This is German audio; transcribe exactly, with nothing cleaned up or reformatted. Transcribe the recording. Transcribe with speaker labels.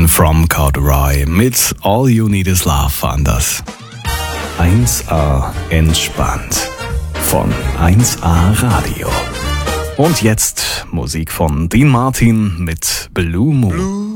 Speaker 1: from Corduroy mit All You Need Is Love waren das. eins A entspannt von eins A Radio. Und jetzt Musik von Dean Martin mit Blue Moon. Blue